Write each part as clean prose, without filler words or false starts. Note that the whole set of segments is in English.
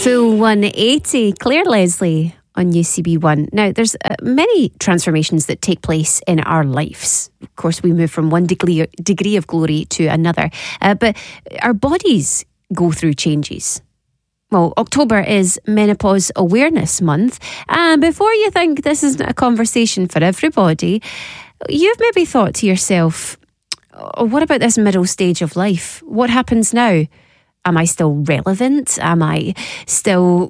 Full 180, Claire Leslie on UCB1. Now, there's many transformations that take place in our lives. Of course, we move from one degree of glory to another. But our bodies go through changes. Well, October is Menopause Awareness Month. And before you think this isn't a conversation for everybody, you've maybe thought to yourself, oh, what about this middle stage of life? What happens now? Am I still relevant? Am I still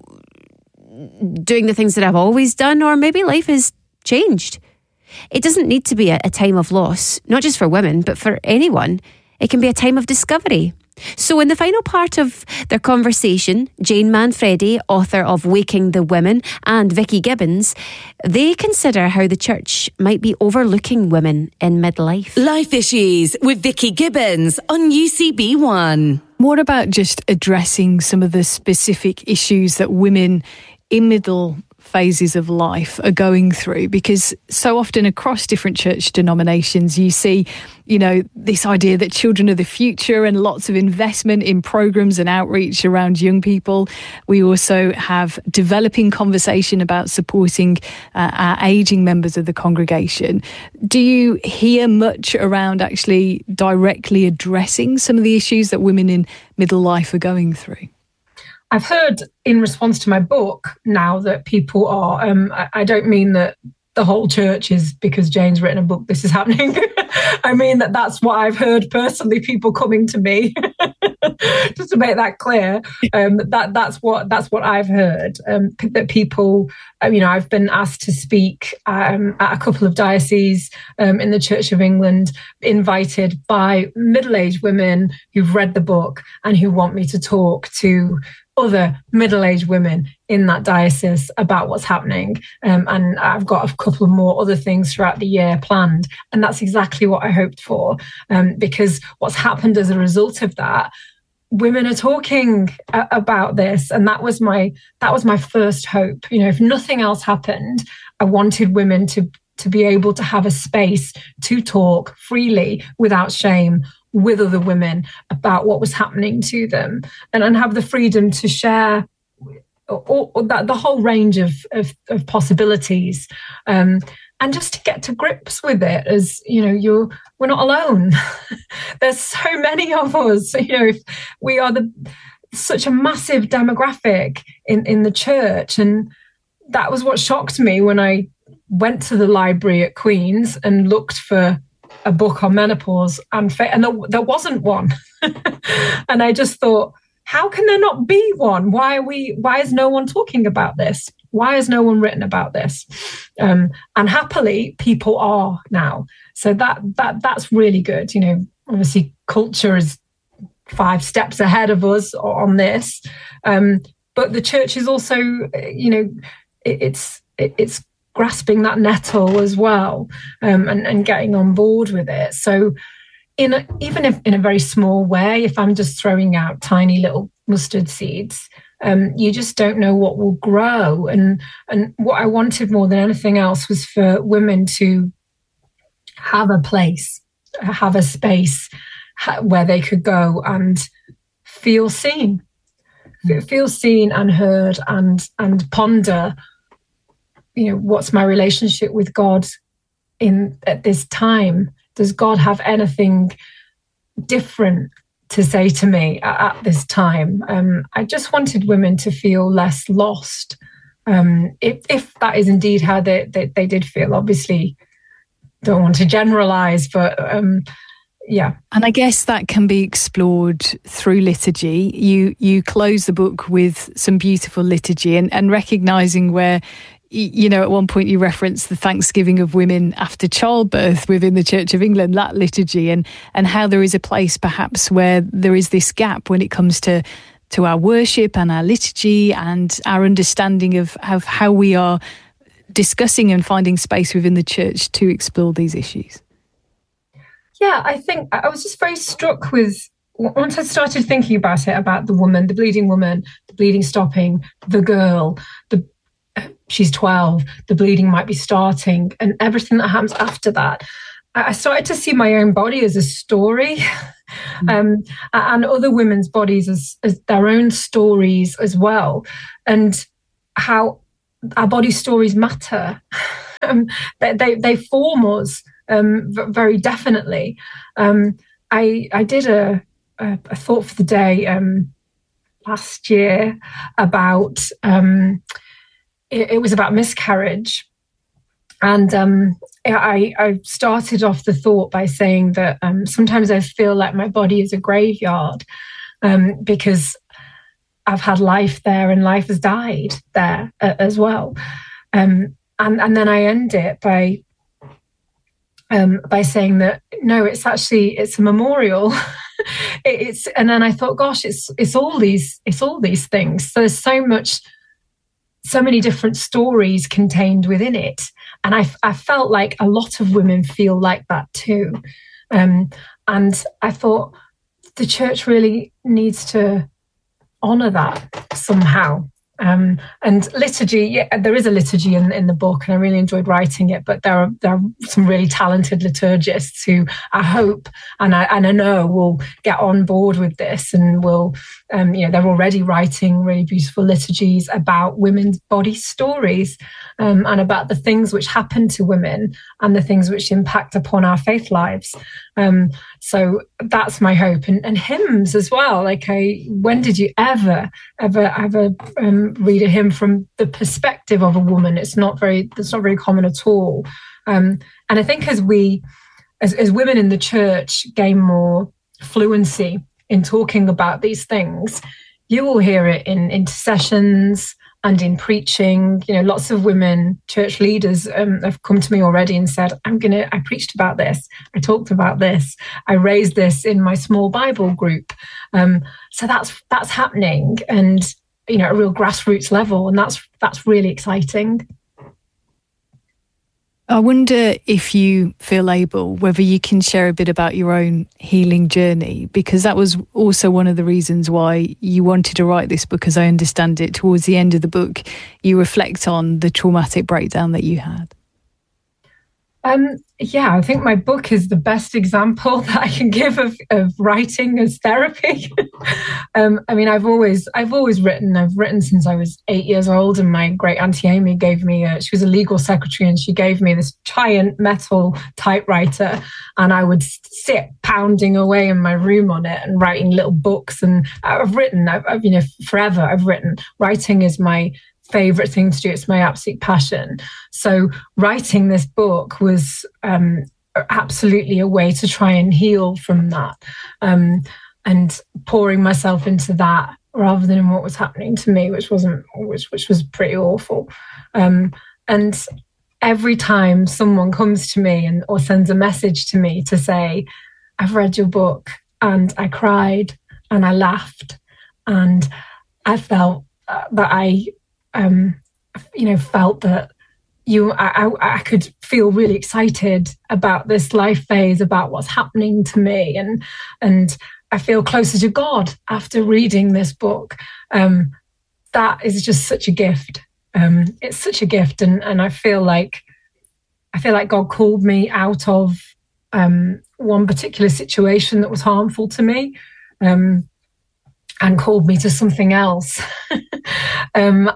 doing the things that I've always done? Or maybe life has changed. It doesn't need to be a time of loss, not just for women, but for anyone. It can be a time of discovery. So in the final part of their conversation, Jane Manfredi, author of Waking the Women, and Vicky Gibbons, they consider how the church might be overlooking women in midlife. Life Issues with Vicky Gibbons on UCB1. More about just addressing some of the specific issues that women in middle phases of life are going through, because so often across different church denominations you see, this idea that children are the future and lots of investment in programs and outreach around young people. We also have developing conversation about supporting our ageing members of the congregation. Do you hear much around actually directly addressing some of the issues that women in middle life are going through? I've heard in response to my book now that people are, I don't mean that the whole church is because Jane's written a book, this is happening. I mean that's what I've heard personally, people coming to me, just to make that clear. That's what I've heard, that people, I've been asked to speak at a couple of dioceses in the Church of England, invited by middle-aged women who've read the book and who want me to talk to other middle-aged women in that diocese about what's happening. And I've got a couple more other things throughout the year planned. And that's exactly what I hoped for, because what's happened as a result of that, women are talking about this. And that was my first hope. If nothing else happened, I wanted women to be able to have a space to talk freely without shame with other women about what was happening to them, and have the freedom to share the whole range of possibilities, and just to get to grips with it as, we're not alone. There's so many of us, if we are such a massive demographic in the church. And that was what shocked me when I went to the library at Queen's and looked for a book on menopause, and there wasn't one. And I just thought, how can there not be one? Why is no one talking about this? Why has no one written about this? And happily, people are now. So that's really good. Obviously culture is 5 steps ahead of us on this. But the church is also, it's grasping that nettle as well, and getting on board with it. So even if in a very small way, if I'm just throwing out tiny little mustard seeds, you just don't know what will grow. And what I wanted more than anything else was for women to have a place, have a space where they could go and feel seen and heard, and ponder, what's my relationship with God at this time? Does God have anything different to say to me at this time? I just wanted women to feel less lost, if that is indeed how they did feel. Obviously, don't want to generalize, but yeah. And I guess that can be explored through liturgy. You close the book with some beautiful liturgy, and recognizing where, at one point you referenced the Thanksgiving of women after childbirth within the Church of England, that liturgy, and how there is a place perhaps where there is this gap when it comes to our worship and our liturgy and our understanding of how we are discussing and finding space within the church to explore these issues. Yeah, I think I was just very struck with, once I started thinking about it, about the woman, the bleeding stopping, the girl, she's 12, the bleeding might be starting, and everything that happens after that. I started to see my own body as a story, and other women's bodies as their own stories as well, and how our body stories matter. They form us very definitely. I did a thought for the day last year about it was about miscarriage, and I started off the thought by saying that sometimes I feel like my body is a graveyard because I've had life there and life has died there as well. And then I end it by saying that no, it's a memorial. And then I thought, gosh, it's all these things. So there's so many different stories contained within it, and I felt like a lot of women feel like that too. And I thought the church really needs to honour that somehow. And liturgy, there is a liturgy in the book, and I really enjoyed writing it. But there are some really talented liturgists who I hope and I know will get on board with this, and will, they're already writing really beautiful liturgies about women's body stories, and about the things which happen to women and the things which impact upon our faith lives. So that's my hope, and hymns as well. Like, when did you ever read a hymn from the perspective of a woman? It's not very common at all. And I think as women in the church gain more fluency in talking about these things, you will hear it in intercessions and in preaching. Lots of women church leaders have come to me already and said, I preached about this, I talked about this, I raised this in my small Bible group. So that's happening, and at a real grassroots level, and that's really exciting. I wonder if you feel able, whether you can share a bit about your own healing journey, because that was also one of the reasons why you wanted to write this book. As I understand it, towards the end of the book, you reflect on the traumatic breakdown that you had. I think my book is the best example that I can give of writing as therapy. I've always written. I've written since I was 8 years old, and my great auntie Amy gave me, she was a legal secretary, and she gave me this giant metal typewriter, and I would sit pounding away in my room on it and writing little books. And I've written, forever I've written. Writing is my favorite thing to do. It's my absolute passion. So writing this book was absolutely a way to try and heal from that, and pouring myself into that rather than in what was happening to me, which was pretty awful. And every time someone comes to me or sends a message to me to say, I've read your book and I cried and I laughed and I felt that I felt that I could feel really excited about this life phase, about what's happening to me, and I feel closer to God after reading this book. That is just such a gift. It's such a gift, and I feel like God called me out of one particular situation that was harmful to me, and called me to something else. And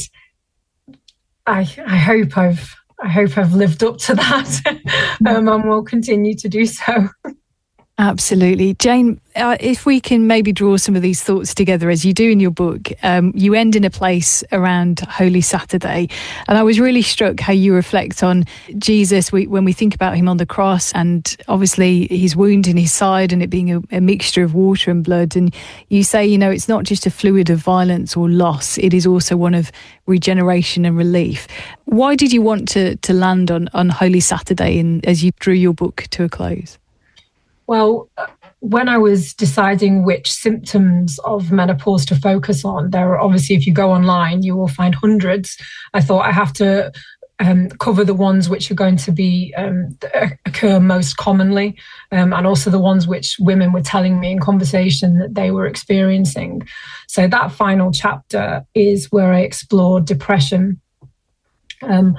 I hope I've lived up to that, and will continue to do so. Absolutely. Jane, if we can maybe draw some of these thoughts together as you do in your book, you end in a place around Holy Saturday. And I was really struck how you reflect on Jesus when we think about him on the cross, and obviously his wound in his side and it being a mixture of water and blood. And you say, it's not just a fluid of violence or loss, it is also one of regeneration and relief. Why did you want to land on Holy Saturday as you drew your book to a close? Well, when I was deciding which symptoms of menopause to focus on, there are obviously, if you go online, you will find hundreds. I thought I have to cover the ones which are going to be occur most commonly, and also the ones which women were telling me in conversation that they were experiencing. So that final chapter is where I explored depression.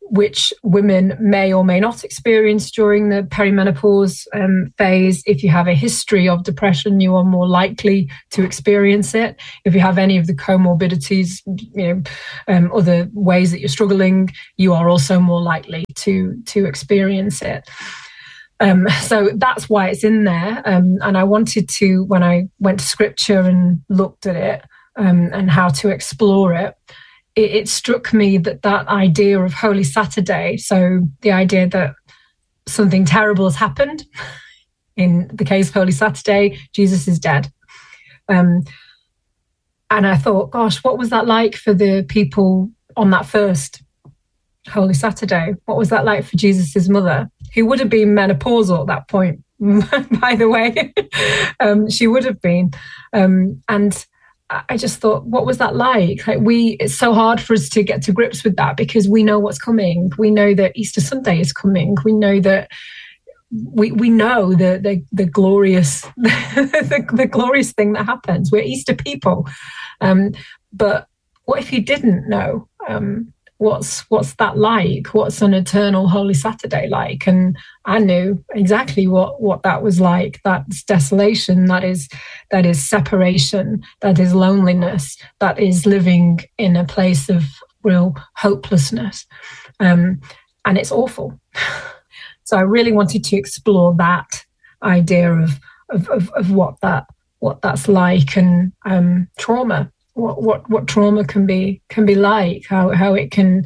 which women may or may not experience during the perimenopause phase. If you have a history of depression, you are more likely to experience it. If you have any of the comorbidities, other ways that you're struggling, you are also more likely to experience it. So that's why it's in there. And I wanted to, when I went to scripture and looked at it and how to explore it, it struck me that idea of Holy Saturday, so the idea that something terrible has happened, in the case of Holy Saturday, Jesus is dead. And I thought, gosh, what was that like for the people on that first Holy Saturday? What was that like for Jesus's mother, who would have been menopausal at that point, by the way? She would have been. And I just thought, what was that like? It's so hard for us to get to grips with that, because we know what's coming. We know that Easter Sunday is coming. We know that we know the glorious the glorious thing that happens. We're Easter people. But what if you didn't know? What's that like? What's an eternal Holy Saturday like? And I knew exactly what that was like. That's desolation. That is separation. That is loneliness. That is living in a place of real hopelessness. And it's awful. So I really wanted to explore that idea of what that's like, and trauma. What trauma can be like, how it can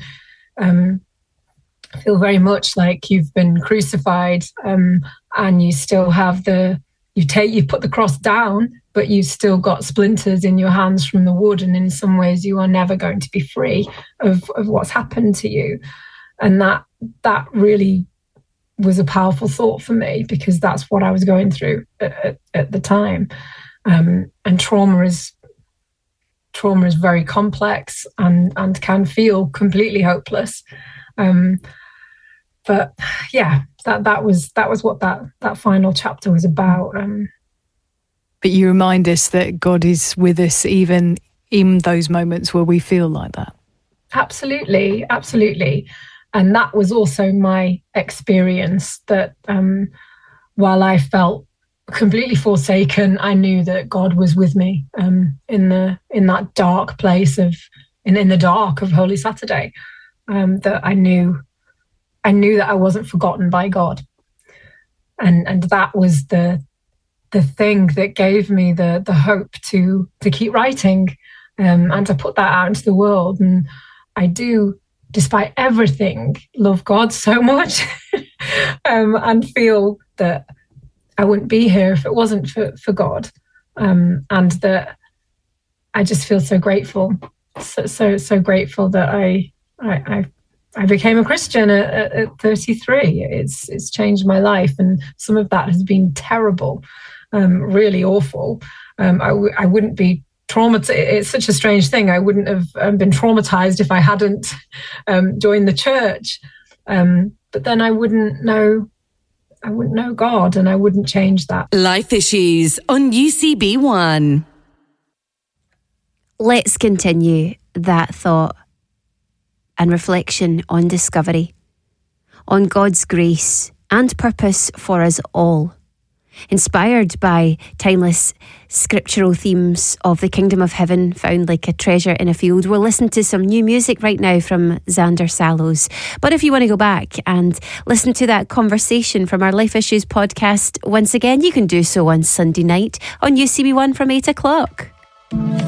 feel very much like you've been crucified, and you still have you put the cross down, but you've still got splinters in your hands from the wood, and in some ways you are never going to be free of what's happened to you. And that really was a powerful thought for me, because that's what I was going through at the time. And trauma is very complex and can feel completely hopeless. But yeah, that was what that final chapter was about. But you remind us that God is with us even in those moments where we feel like that. Absolutely. And that was also my experience, that while I felt completely forsaken, I knew that God was with me in that dark place in the dark of Holy Saturday. That I knew that I wasn't forgotten by God, and that was the thing that gave me the hope to keep writing and to put that out into the world. And I do, despite everything, love God so much and feel that I wouldn't be here if it wasn't for God, and that I just feel so grateful, so grateful that I became a Christian at 33. It's changed my life, and some of that has been terrible, really awful. I wouldn't be traumatized. It's such a strange thing. I wouldn't have been traumatized if I hadn't joined the church, but then I wouldn't know God, and I wouldn't change that. Life Issues on UCB1. Let's continue that thought and reflection on discovery, on God's grace and purpose for us all. Inspired by timeless scriptural themes of the kingdom of heaven found like a treasure in a field, we'll listen to some new music right now from Xander Sallows. But if you want to go back and listen to that conversation from our Life Issues podcast once again, you can do so on Sunday night on UCB1 from 8 o'clock.